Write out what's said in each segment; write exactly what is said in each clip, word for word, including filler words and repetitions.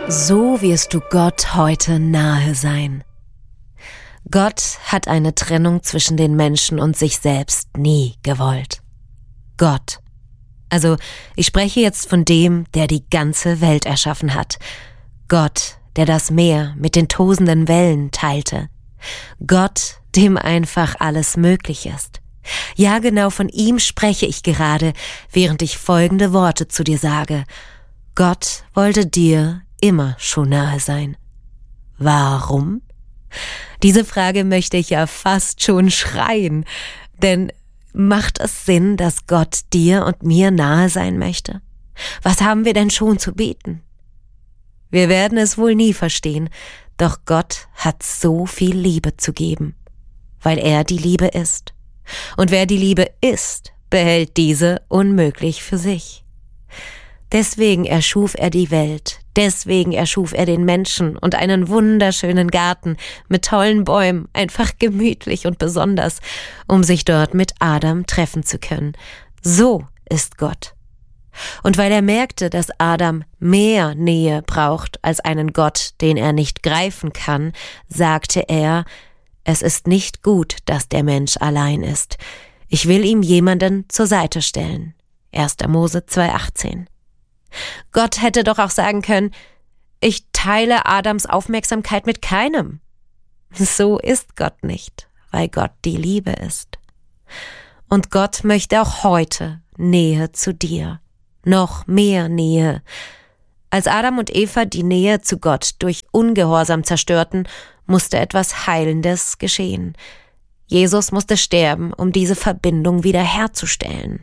So wirst du Gott heute nahe sein. Gott hat eine Trennung zwischen den Menschen und sich selbst nie gewollt. Gott. Also, ich spreche jetzt von dem, der die ganze Welt erschaffen hat. Gott, der das Meer mit den tosenden Wellen teilte. Gott, dem einfach alles möglich ist. Ja, genau von ihm spreche ich gerade, während ich folgende Worte zu dir sage. Gott wollte dir immer schon nahe sein. Warum? Diese Frage möchte ich ja fast schon schreien, denn macht es Sinn, dass Gott dir und mir nahe sein möchte? Was haben wir denn schon zu bieten? Wir werden es wohl nie verstehen, doch Gott hat so viel Liebe zu geben, weil er die Liebe ist. Und wer die Liebe ist, behält diese unmöglich für sich. Deswegen erschuf er die Welt, deswegen erschuf er den Menschen und einen wunderschönen Garten mit tollen Bäumen, einfach gemütlich und besonders, um sich dort mit Adam treffen zu können. So ist Gott. Und weil er merkte, dass Adam mehr Nähe braucht als einen Gott, den er nicht greifen kann, sagte er, es ist nicht gut, dass der Mensch allein ist. Ich will ihm jemanden zur Seite stellen. erster Mose zwei achtzehn. Gott hätte doch auch sagen können, ich teile Adams Aufmerksamkeit mit keinem. So ist Gott nicht, weil Gott die Liebe ist. Und Gott möchte auch heute Nähe zu dir, noch mehr Nähe. Als Adam und Eva die Nähe zu Gott durch Ungehorsam zerstörten, musste etwas Heilendes geschehen. Jesus musste sterben, um diese Verbindung wiederherzustellen.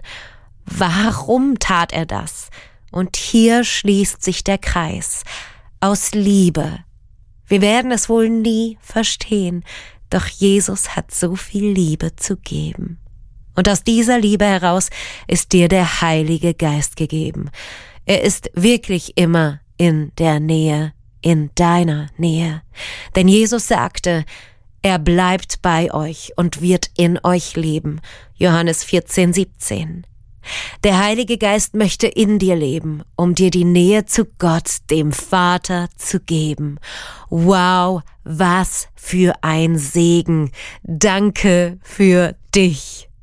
Warum tat er das? Und hier schließt sich der Kreis. Aus Liebe. Wir werden es wohl nie verstehen, doch Jesus hat so viel Liebe zu geben. Und aus dieser Liebe heraus ist dir der Heilige Geist gegeben. Er ist wirklich immer in der Nähe, in deiner Nähe. Denn Jesus sagte, er bleibt bei euch und wird in euch leben. Johannes vierzehn siebzehn. Der Heilige Geist möchte in dir leben, um dir die Nähe zu Gott, dem Vater, zu geben. Wow, was für ein Segen. Danke für dich.